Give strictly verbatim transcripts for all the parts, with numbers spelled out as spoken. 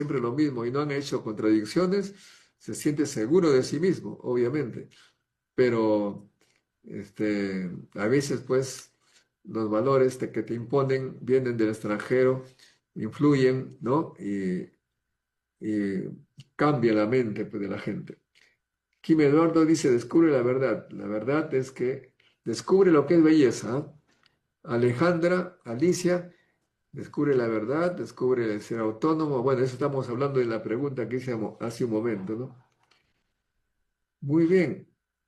siempre lo mismo y no han hecho contradicciones, se siente seguro de sí mismo, obviamente. Pero este, a veces, pues, los valores de que te imponen vienen del extranjero, influyen, ¿no? Y, y cambia la mente, pues, de la gente. Kim Eduardo dice, descubre la verdad. La verdad es que descubre lo que es belleza. ¿Ah? Alejandra, Alicia, descubre la verdad, descubre el ser autónomo. Bueno, eso estamos hablando de la pregunta que hice mo- hace un momento, ¿no? Muy bien.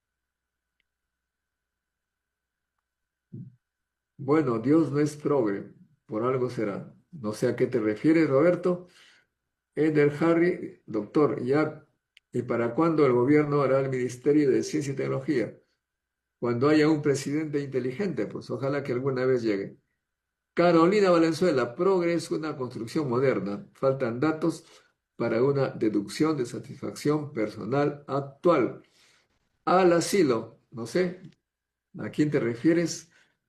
Bueno, Dios no es progre, por algo será. No sé a qué te refieres, Roberto. Eder Harry, doctor, ya. ¿Y para cuándo el gobierno hará el Ministerio de Ciencia y Tecnología? Cuando haya un presidente inteligente, pues ojalá que alguna vez llegue. Carolina Valenzuela, progre es una construcción moderna. Faltan datos para una deducción de satisfacción personal actual. Al asilo, no sé, ¿a quién te refieres?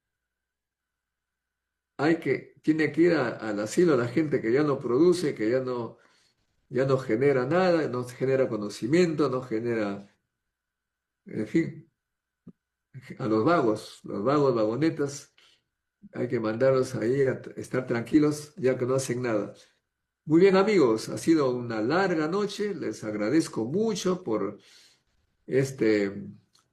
Hay que, tiene que ir a- al asilo la gente que ya no produce, que ya no, ya no genera nada, no genera conocimiento, no genera, en fin, a los vagos, los vagos, vagonetas, hay que mandarlos ahí a t- estar tranquilos ya que no hacen nada. Muy bien, amigos, ha sido una larga noche, les agradezco mucho por este.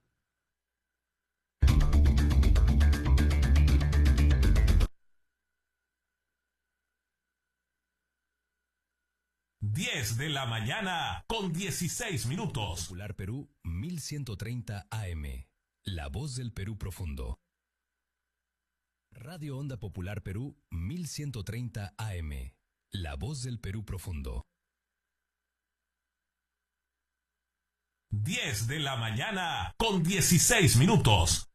diez de la mañana con dieciséis minutos. Popular Perú mil ciento treinta A M. La voz del Perú profundo. Radio Onda Popular Perú mil ciento treinta A M. La voz del Perú profundo. diez de la mañana con dieciséis minutos.